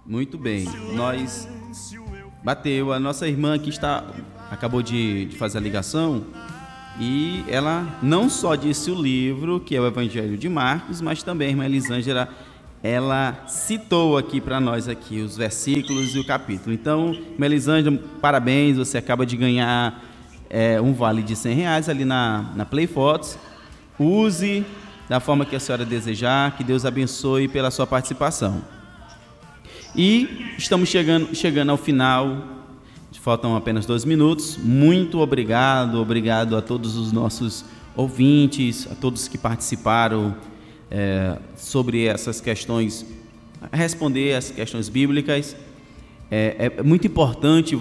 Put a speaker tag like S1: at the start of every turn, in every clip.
S1: Muito bem. Nós bateu a nossa irmã que acabou de fazer a ligação e ela não só disse o livro, que é o Evangelho de Marcos, mas também a irmã Elisângela, ela citou aqui para nós aqui os versículos e o capítulo. Então, irmã Elisângela, parabéns, você acaba de ganhar um vale de R$100 ali na Play Fotos. Use da forma que a senhora desejar, que Deus abençoe pela sua participação. E estamos chegando ao final, faltam apenas 2 minutos. Muito obrigado a todos os nossos ouvintes, a todos que participaram sobre essas questões, responder as questões bíblicas. É muito importante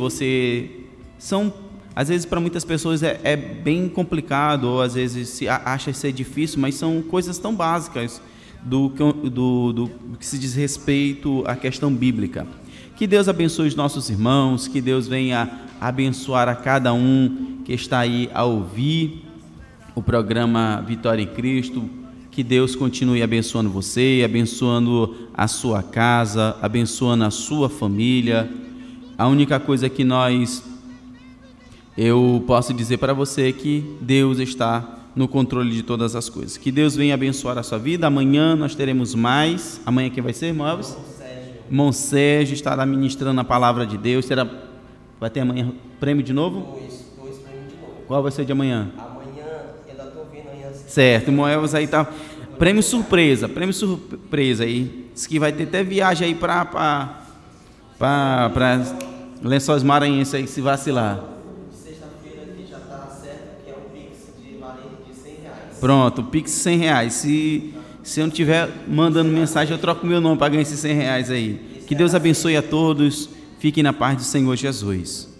S1: às vezes para muitas pessoas é bem complicado, ou às vezes se acha ser difícil, mas são coisas tão básicas do que se diz respeito à questão bíblica. Que Deus abençoe os nossos irmãos, que Deus venha abençoar a cada um que está aí a ouvir o programa Vitória em Cristo. Que Deus continue abençoando você, abençoando a sua casa, abençoando a sua família. A única coisa que eu posso dizer para você é que Deus está no controle de todas as coisas. Que Deus venha abençoar a sua vida. Amanhã nós teremos mais. Amanhã quem vai ser, irmão Elvis? Irmão Sérgio estará ministrando a palavra de Deus. Vai ter amanhã prêmio de novo?
S2: Dois prêmios de novo.
S1: Qual vai ser de amanhã?
S2: Amanhã, ainda estou vendo amanhã.
S1: Certo, irmão Elvis aí tá. Prêmio surpresa aí. Diz que vai ter até viagem aí para Lençóis Maranhenses aí, se vacilar. Pronto, o Pix R$100. Se eu não estiver mandando mensagem, eu troco meu nome para ganhar esses R$100 aí. Que Deus abençoe a todos. Fiquem na paz do Senhor Jesus.